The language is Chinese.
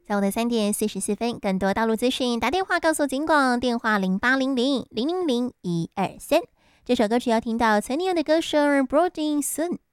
下午的3点44分，更多道路资讯，打电话告诉警广，电话0800 000 123。这首歌曲要听到岑宁儿的歌声《Boarding Soon》。